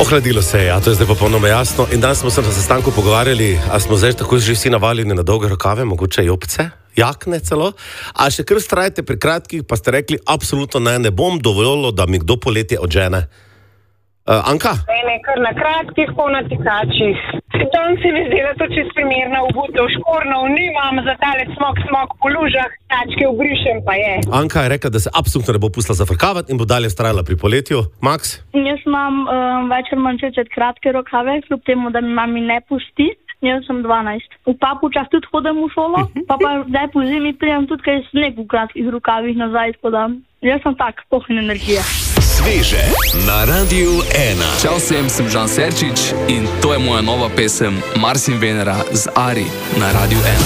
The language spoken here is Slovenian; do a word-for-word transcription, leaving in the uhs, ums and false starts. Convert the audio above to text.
Ohladilo se je, ja, to je zdaj popolnoma jasno. In danes smo se na sestanku pogovarjali, a smo zdaj tako že vsi navaljeni na dolge rokave, mogoče jopce, jakne celo. A še kar vztrajate pri kratkih, pa ste rekli, absolutno ne, ne bom dovolilo, da mi kdo poletje odžene. Uh, Anka? Ne, ne, kar na kratkih, pol na tikačih. Danes se mi zdi, da to čist primerna obutev, škornov nimam, za tale smok, smok po lužah, tačke obrišem pa je. Anka je rekla, da se absolutno ne bo pustila zafrkavati in bo dalje vztrajala pri poletju. Max? Jaz imam um, večer manj čečet kratke rokave, kljub temu, da mi mami ne pusti. Jaz sem dvanajst. V papučah tudi hodim v šolo, pa pa zdaj po zimi prijem tudi kaj sneg v kratkih rokavih nazaj, tako da jaz sem tak, pohne energije. Sveže na Radiu ena. Čau vsem, sem Žan Serčič in to je moja nova pesem Mars in Venera z Ari na Radiu ena.